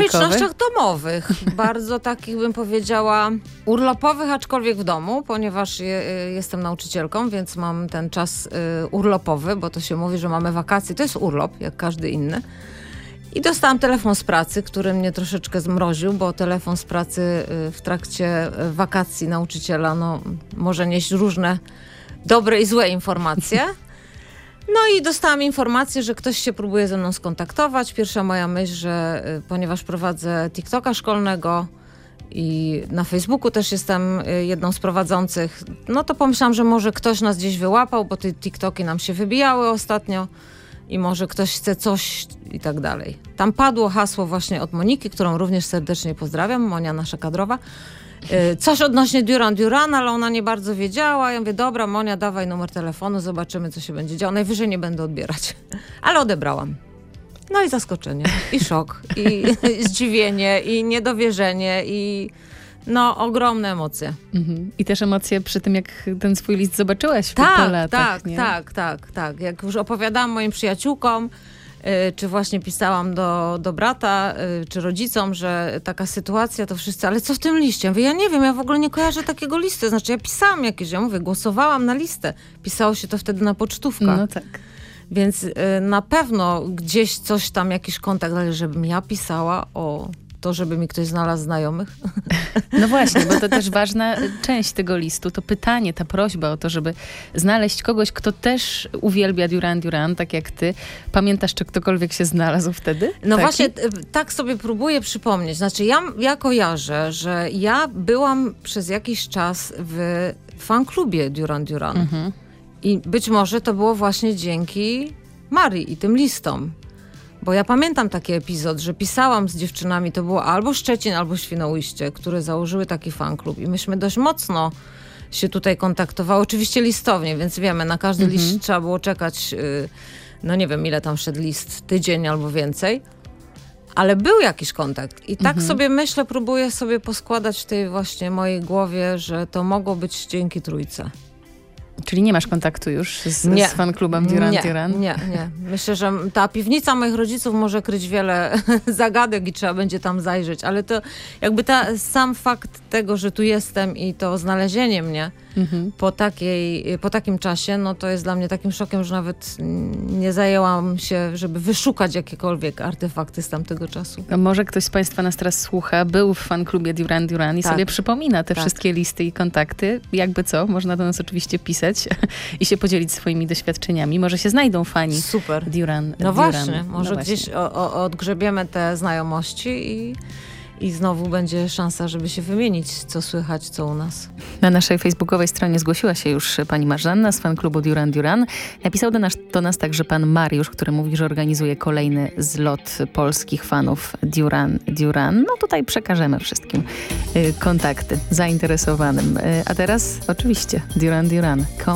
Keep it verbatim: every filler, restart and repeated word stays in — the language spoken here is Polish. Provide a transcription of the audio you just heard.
okolicznościach domowych. Bardzo takich, bym powiedziała, urlopowych, aczkolwiek w domu, ponieważ je, jestem nauczycielką, więc mam ten czas y, urlopowy, bo to się mówi, że mamy wakacje. To jest urlop, jak każdy inny. I dostałam telefon z pracy, który mnie troszeczkę zmroził, bo telefon z pracy y, w trakcie wakacji nauczyciela no, może nieść różne dobre i złe informacje. No i dostałam informację, że ktoś się próbuje ze mną skontaktować. Pierwsza moja myśl, że y, ponieważ prowadzę TikToka szkolnego i na Facebooku też jestem y, jedną z prowadzących, no to pomyślałam, że może ktoś nas gdzieś wyłapał, bo te TikToki nam się wybijały ostatnio i może ktoś chce coś i tak dalej. Tam padło hasło właśnie od Moniki, którą również serdecznie pozdrawiam, Monia nasza kadrowa. Coś odnośnie Duran Duran, ale ona nie bardzo wiedziała. Ja mówię, dobra Monia, dawaj numer telefonu, zobaczymy co się będzie działo. Najwyżej nie będę odbierać. Ale odebrałam. No i zaskoczenie, i szok, i zdziwienie, i niedowierzenie, i no ogromne emocje. Mhm. I też emocje przy tym, jak ten swój list zobaczyłaś tak, po latach. Tak, nie? tak, tak, tak. Jak już opowiadałam moim przyjaciółkom, czy właśnie pisałam do, do brata, czy rodzicom, że taka sytuacja, to wszyscy, ale co w tym liście? Ja mówię, ja nie wiem, ja w ogóle nie kojarzę takiego listy. Znaczy ja pisałam jakieś, ja mówię, głosowałam na listę. Pisało się to wtedy na pocztówkach. No tak. Więc y, na pewno gdzieś coś tam, jakiś kontakt, ale żebym ja pisała o to, żeby mi ktoś znalazł znajomych. No właśnie, bo to też ważna część tego listu, to pytanie, ta prośba o to, żeby znaleźć kogoś, kto też uwielbia Duran Duran, tak jak ty. Pamiętasz, czy ktokolwiek się znalazł wtedy? No Taki? właśnie, tak sobie próbuję przypomnieć. Znaczy ja, ja kojarzę, że ja byłam przez jakiś czas w fanklubie Duran Duran. Mhm. I być może to było właśnie dzięki Marii i tym listom. Bo ja pamiętam taki epizod, że pisałam z dziewczynami, to było albo Szczecin, albo Świnoujście, które założyły taki fanklub. I myśmy dość mocno się tutaj kontaktowały. Oczywiście listownie, więc wiemy, na każdy mhm. list trzeba było czekać, yy, no nie wiem ile tam szedł list, tydzień albo więcej. Ale był jakiś kontakt. I tak mhm. sobie myślę, próbuję sobie poskładać w tej właśnie mojej głowie, że to mogło być dzięki trójce. Czyli nie masz kontaktu już z, nie. z fanklubem Duran nie, Duran? Nie, nie. Myślę, że ta piwnica moich rodziców może kryć wiele zagadek i trzeba będzie tam zajrzeć, ale to jakby ta, sam fakt tego, że tu jestem i to znalezienie mnie mhm. po, takiej, po takim czasie, no to jest dla mnie takim szokiem, że nawet nie zajęłam się, żeby wyszukać jakiekolwiek artefakty z tamtego czasu. No może ktoś z państwa nas teraz słucha, był w fanklubie Duran Duran i tak. sobie przypomina te tak. wszystkie listy i kontakty. Jakby co, można do nas oczywiście pisać i się podzielić swoimi doświadczeniami. Może się znajdą fani Super. Duran No Duran. właśnie, może no gdzieś o, o, odgrzebiemy te znajomości i, i znowu będzie szansa, żeby się wymienić, co słychać, co u nas. Na naszej facebookowej stronie zgłosiła się już pani Marzanna z fanklubu Duran Duran. Napisał do nas, do nas także pan Mariusz, który mówi, że organizuje kolejny zlot polskich fanów Duran Duran. No tutaj przekażemy wszystkim y, kontakty zainteresowanym. Y, a teraz oczywiście Duran Duran.